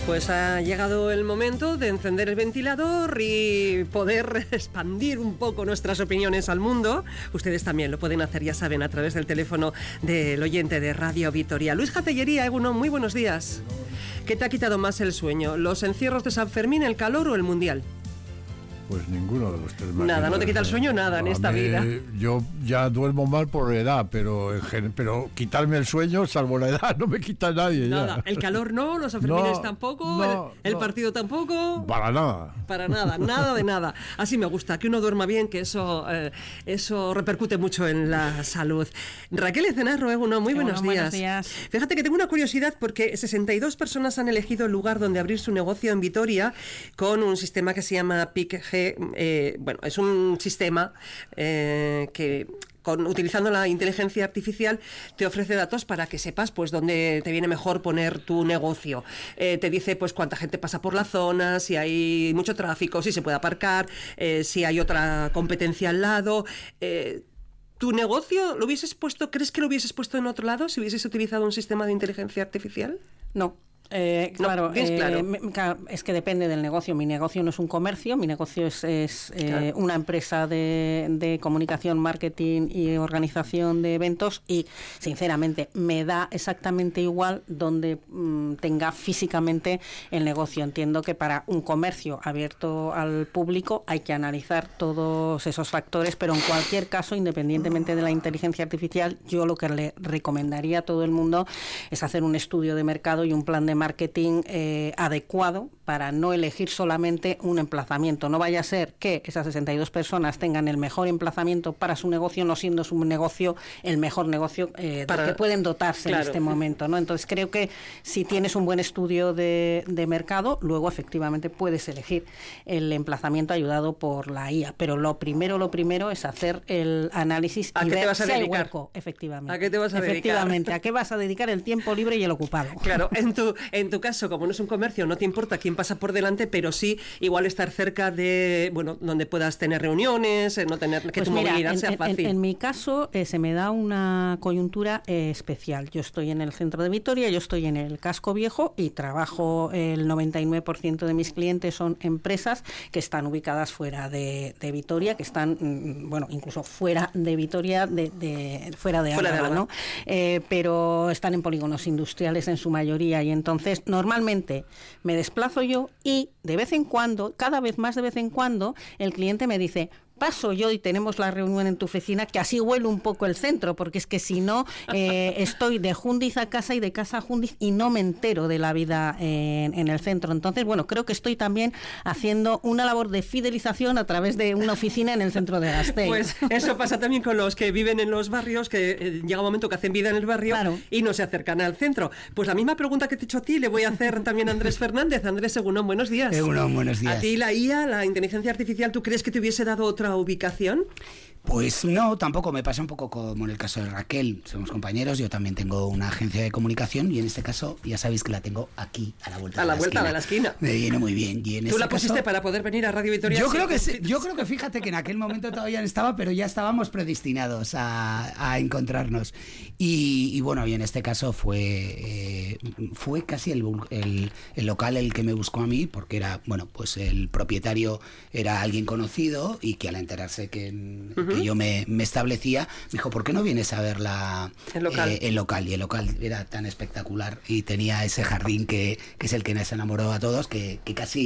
Pues ha llegado el momento de encender el ventilador y poder expandir un poco nuestras opiniones al mundo. Ustedes también lo pueden hacer, ya saben, a través del teléfono del oyente de Radio Vitoria. Luis Jatellería, Egunon, muy buenos días. ¿Qué te ha quitado más el sueño? ¿Los encierros de San Fermín, el calor o el Mundial? Pues ninguno de los tres. Nada, no te quita el sueño nada en esta vida. Yo ya duermo mal por edad, pero quitarme el sueño, salvo la edad, no me quita nadie. Nada, ya. el calor no, los Sanfermines tampoco, el partido tampoco. Para nada. Para nada, nada de nada. Así me gusta, que uno duerma bien, que eso repercute mucho en la salud. Raquel Ecenarro, Egunon, muy buenos días. Fíjate que tengo una curiosidad porque 62 personas han elegido el lugar donde abrir su negocio en Vitoria con un sistema que se llama PIC-G. Bueno, es un sistema que utilizando la inteligencia artificial te ofrece datos para que sepas pues dónde te viene mejor poner tu negocio. Te dice pues cuánta gente pasa por la zona, si hay mucho tráfico, si se puede aparcar, si hay otra competencia al lado. ¿Tu negocio lo hubieses puesto, crees que lo hubieses puesto en otro lado si hubieses utilizado un sistema de inteligencia artificial? No. Claro, es que depende del negocio. Mi negocio no es un comercio, mi negocio es claro, una empresa de comunicación, marketing y organización de eventos, y sinceramente me da exactamente igual donde tenga físicamente el negocio. Entiendo que para un comercio abierto al público hay que analizar todos esos factores, pero en cualquier caso, independientemente de la inteligencia artificial, yo lo que le recomendaría a todo el mundo es hacer un estudio de mercado y un plan de marketing adecuado para no elegir solamente un emplazamiento. No vaya a ser que esas 62 personas tengan el mejor emplazamiento para su negocio, no siendo su negocio el mejor negocio que pueden dotarse, claro, en este momento, ¿no? Entonces creo que si tienes un buen estudio de mercado, luego efectivamente puedes elegir el emplazamiento ayudado por la IA. Pero lo primero es hacer el análisis y ver si hay hueco, efectivamente. ¿A qué te vas a dedicar? Efectivamente, ¿a qué vas a dedicar el tiempo libre y el ocupado? Claro, en tu caso, como no es un comercio, no te importa quién pasa por delante, pero sí igual estar cerca de, bueno, donde puedas tener reuniones, no tener que pues tu mira, movilidad sea fácil. En mi caso se me da una coyuntura especial. Yo estoy en el centro de Vitoria, yo estoy en el casco viejo y trabajo, el 99% de mis clientes son empresas que están ubicadas fuera de Vitoria, que están, bueno, incluso fuera de Vitoria, fuera de Álava, ¿no? Pero están en polígonos industriales en su mayoría, y entonces normalmente me desplazo yo y de vez en cuando, cada vez más de vez en cuando, el cliente me dice: paso yo y tenemos la reunión en tu oficina, que así huele un poco el centro, porque es que si no, estoy de Jundiz a casa y de casa a Jundiz y no me entero de la vida en el centro. Entonces, bueno, creo que estoy también haciendo una labor de fidelización a través de una oficina en el centro de Gasteiz. Pues eso pasa también con los que viven en los barrios, que llega un momento que hacen vida en el barrio, claro, y no se acercan al centro. Pues la misma pregunta que te he hecho a ti le voy a hacer también a Andrés Fernández. Andrés, Egunon, buenos días. Egunon, buenos días. ¿A ti la IA, la inteligencia artificial, tú crees que te hubiese dado otra ubicación? Pues no, tampoco. Me pasa un poco como en el caso de Raquel. Somos compañeros, yo también tengo una agencia de comunicación y en este caso ya sabéis que la tengo aquí, a la vuelta de la esquina. Me viene muy bien. Y en ¿Tú la pusiste para poder venir a Radio Vitoria? Yo creo que fíjate que en aquel momento todavía no estaba, pero ya estábamos predestinados a encontrarnos. Y bueno, y en este caso fue casi el local el que me buscó a mí, porque era, bueno, pues el propietario era alguien conocido y que al enterarse que yo me establecía, me dijo: ¿por qué no vienes a ver el local? Y el local era tan espectacular y tenía ese jardín que es el que nos enamoró a todos, que casi